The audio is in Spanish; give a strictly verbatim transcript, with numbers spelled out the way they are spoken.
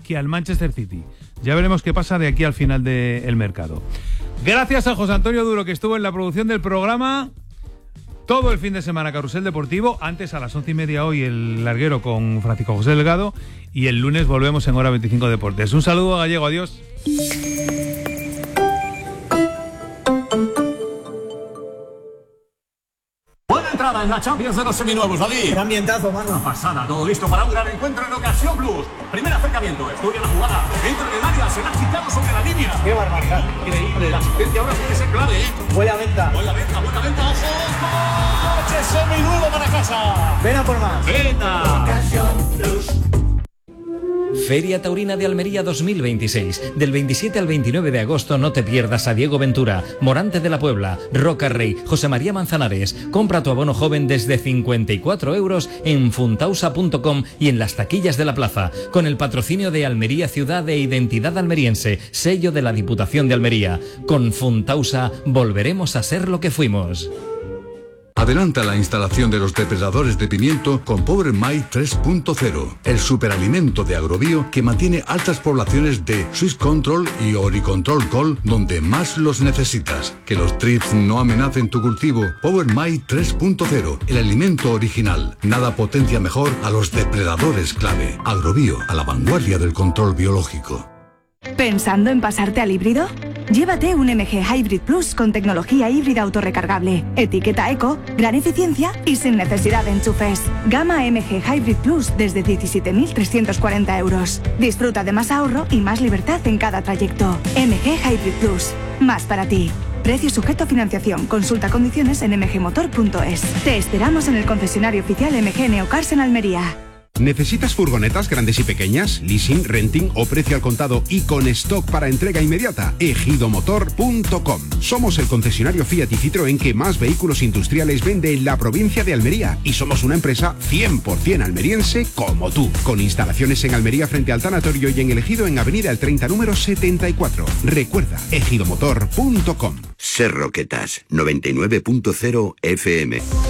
que al Manchester City. Ya veremos qué pasa de aquí al final del mercado. Gracias a José Antonio Duro, que estuvo en la producción del programa todo el fin de semana. Carrusel Deportivo, antes a las once y media hoy el larguero con Francisco José Delgado, y el lunes volvemos en Hora veinticinco Deportes. Un saludo, Gallego, adiós. Buena entrada en la Champions de los seminuevos, David. Qué ambientazo, mano. Una pasada, todo listo para un gran encuentro en Ocasión Plus. Primer acercamiento, estudia la jugada. Entra en el área, se la ha quitado sobre la línea. Qué barbaridad. Increíble, la asistencia ahora tiene que ser clave, ¿eh? Buena venta. Buena venta, buena venta, ojo. Coche seminuevo para casa. Ven a por más. Venta. Ocasión Plus. Feria Taurina de Almería dos mil veintiséis. Del veintisiete al veintinueve de agosto no te pierdas a Diego Ventura, Morante de la Puebla, Roca Rey, José María Manzanares. Compra tu abono joven desde cincuenta y cuatro euros en funtausa punto com y en las taquillas de la plaza, con el patrocinio de Almería Ciudad e Identidad Almeriense, sello de la Diputación de Almería. Con Funtausa volveremos a ser lo que fuimos. Adelanta la instalación de los depredadores de pimiento con Power My tres punto cero, el superalimento de Agrobio que mantiene altas poblaciones de Swiss Control y Oricontrol Col donde más los necesitas. Que los trips no amenacen tu cultivo. Power My tres punto cero, el alimento original. Nada potencia mejor a los depredadores clave. Agrobio, a la vanguardia del control biológico. ¿Pensando en pasarte al híbrido? Llévate un M G Hybrid Plus con tecnología híbrida autorrecargable, etiqueta eco, gran eficiencia y sin necesidad de enchufes. Gama M G Hybrid Plus desde diecisiete mil trescientos cuarenta euros. Disfruta de más ahorro y más libertad en cada trayecto. M G Hybrid Plus, más para ti. Precio sujeto a financiación. Consulta condiciones en m g motor punto es. Te esperamos en el concesionario oficial M G Neocars en Almería. ¿Necesitas furgonetas grandes y pequeñas, leasing, renting o precio al contado y con stock para entrega inmediata? ejido motor punto com. Somos el concesionario Fiat y Citroën que más vehículos industriales vende en la provincia de Almería y somos una empresa cien por ciento almeriense como tú, con instalaciones en Almería frente al tanatorio y en el Ejido en Avenida El treinta número setenta y cuatro. Recuerda, ejido motor punto com. Ser Roquetas, noventa y nueve punto cero F M.